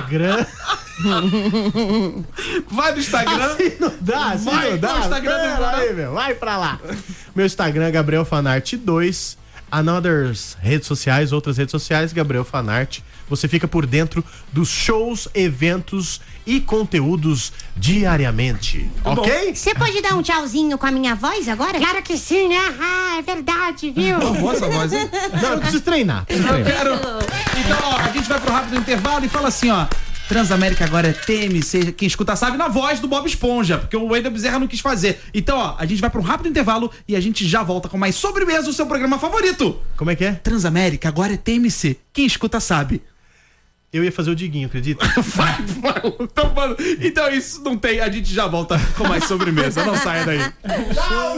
Instagram. Vai no Instagram. Assim não dá. Vai pro Instagram do Jornal. Aí, meu, vai pra lá. Meu Instagram é Gabriel Fanart 2. Outras redes sociais, Gabriel Fanart. Você fica por dentro dos shows, eventos e conteúdos diariamente. Ok? Você pode dar um tchauzinho com a minha voz agora? Claro que sim, né? Ah, é verdade, viu? Boa essa voz, hein? Não, eu preciso treinar. Eu quero. Então, ó, a gente vai pro rápido intervalo e fala assim, ó. Transamérica agora é TMC, quem escuta sabe, na voz do Bob Esponja, porque o Wendel Bezerra não quis fazer. Então, ó, a gente vai pra um rápido intervalo e a gente já volta com mais Sobremesa, o seu programa favorito. Como é que é? Transamérica agora é TMC, quem escuta sabe. Eu ia fazer o Diguinho, acredita? Vai, então, mano, então isso não tem, a gente já volta com mais Sobremesa, não saia daí. Tchau!